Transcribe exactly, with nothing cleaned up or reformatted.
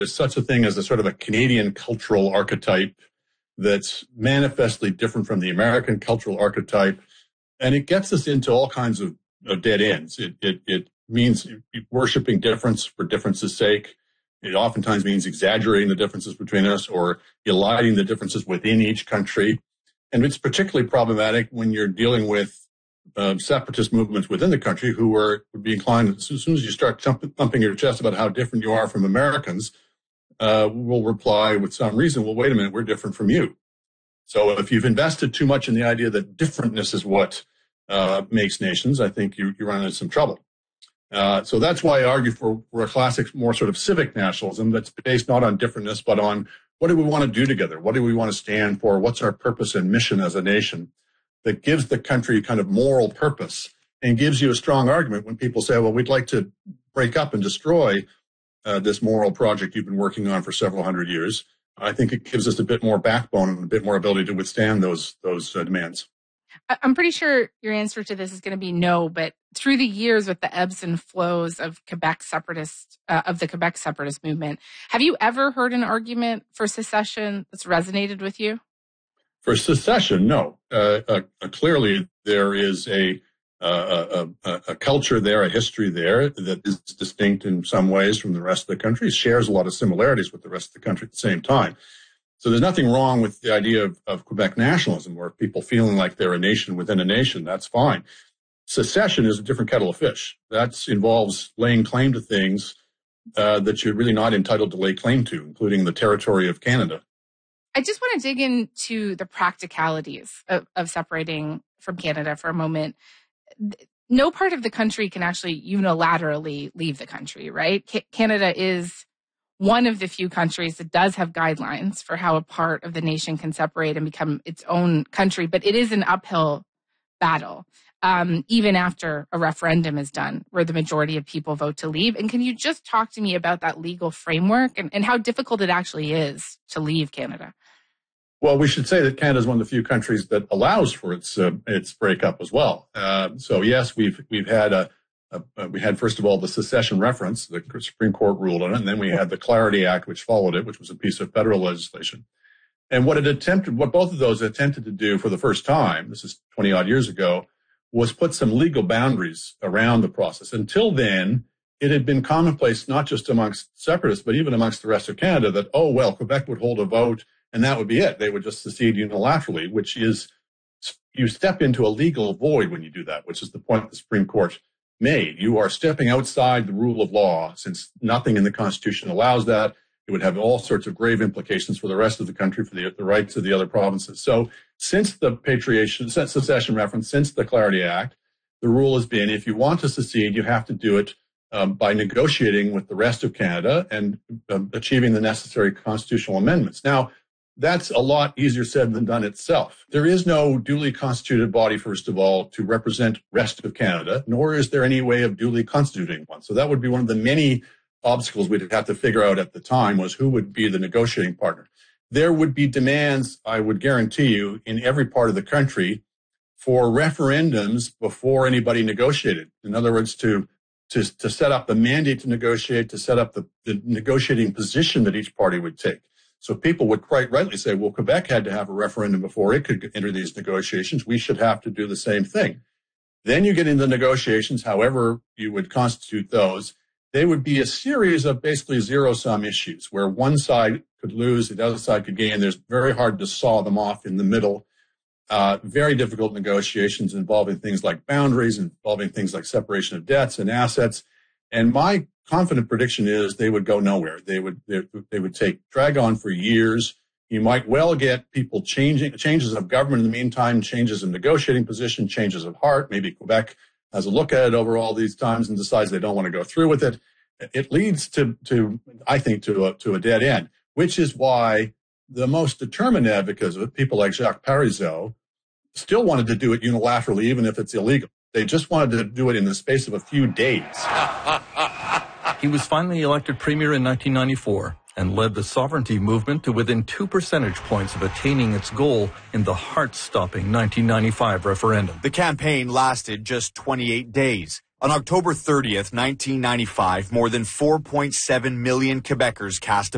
there's such a thing as a sort of a Canadian cultural archetype that's manifestly different from the American cultural archetype. And it gets us into all kinds of, of dead ends. It, it, it means worshiping difference for difference's sake. It oftentimes means exaggerating the differences between us or eliding the differences within each country. And it's particularly problematic when you're dealing with uh, separatist movements within the country who are would be inclined, as soon as you start thump, thumping your chest about how different you are from Americans, uh, will reply with some reason, well, wait a minute, we're different from you. So if you've invested too much in the idea that differentness is what uh, makes nations, I think you, you run into some trouble. Uh, so that's why I argue for, for a classic, more sort of civic nationalism that's based not on differentness, but on what do we want to do together? What do we want to stand for? What's our purpose and mission as a nation that gives the country kind of moral purpose and gives you a strong argument when people say, well, we'd like to break up and destroy uh, this moral project you've been working on for several hundred years. I think it gives us a bit more backbone and a bit more ability to withstand those those uh, demands. I'm pretty sure your answer to this is going to be no, but through the years with the ebbs and flows of Quebec separatist, uh, of the Quebec separatist movement, have you ever heard an argument for secession that's resonated with you? For secession, no. Uh, uh, uh, clearly, there is a, uh, a, a culture there, a history there that is distinct in some ways from the rest of the country, shares a lot of similarities with the rest of the country at the same time. So there's nothing wrong with the idea of, of Quebec nationalism or people feeling like they're a nation within a nation. That's fine. Secession is a different kettle of fish. That involves laying claim to things uh, that you're really not entitled to lay claim to, including the territory of Canada. I just want to dig into the practicalities of, of separating from Canada for a moment. No part of the country can actually unilaterally leave the country, right? C- Canada is one of the few countries that does have guidelines for how a part of the nation can separate and become its own country, but it is an uphill battle, um, even after a referendum is done where the majority of people vote to leave. And can you just talk to me about that legal framework and, and how difficult it actually is to leave Canada? Well, we should say that Canada is one of the few countries that allows for its uh, its breakup as well. Uh, so yes, we've we've had a Uh, we had, first of all, the secession reference, the Supreme Court ruled on it, and then we had the Clarity Act, which followed it, which was a piece of federal legislation. And what it attempted, what both of those attempted to do for the first time, this is twenty odd years ago, was put some legal boundaries around the process. Until then, it had been commonplace, not just amongst separatists, but even amongst the rest of Canada, that, oh, well, Quebec would hold a vote and that would be it. They would just secede unilaterally, which is, you step into a legal void when you do that, which is the point the Supreme Court made. You are stepping outside the rule of law, since nothing in the Constitution allows that. It would have all sorts of grave implications for the rest of the country, for the, the rights of the other provinces. So since the patriation, since secession reference, since the Clarity Act, the rule has been if you want to secede, you have to do it um, by negotiating with the rest of Canada and um, achieving the necessary constitutional amendments. Now, that's a lot easier said than done itself. There is no duly constituted body, first of all, to represent rest of Canada, nor is there any way of duly constituting one. So that would be one of the many obstacles we'd have to figure out at the time, was who would be the negotiating partner. There would be demands, I would guarantee you, in every part of the country for referendums before anybody negotiated. In other words, to to, to set up the mandate to negotiate, to set up the, the negotiating position that each party would take. So people would quite rightly say, well, Quebec had to have a referendum before it could enter these negotiations. We should have to do the same thing. Then you get into negotiations, however you would constitute those. They would be a series of basically zero-sum issues where one side could lose, the other side could gain. There's very hard to saw them off in the middle. Uh, very difficult negotiations involving things like boundaries, involving things like separation of debts and assets. And my confident prediction is they would go nowhere. They would they, they would take drag on for years. You might well get people changing changes of government in the meantime, changes in negotiating position, changes of heart. Maybe Quebec has a look at it over all these times and decides they don't want to go through with it. It leads to to I think to a, to a dead end, which is why the most determined advocates of it, people like Jacques Parizeau, still wanted to do it unilaterally, even if it's illegal. They just wanted to do it in the space of a few days. He was finally elected premier in nineteen ninety-four and led the sovereignty movement to within two percentage points of attaining its goal in the heart-stopping nineteen ninety-five referendum. The campaign lasted just twenty-eight days. On October thirtieth, nineteen ninety-five, more than four point seven million Quebecers cast a